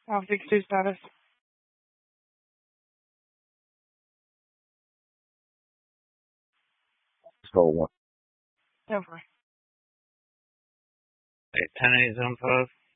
62 status. Hold one. Over. 10-8 zone 5.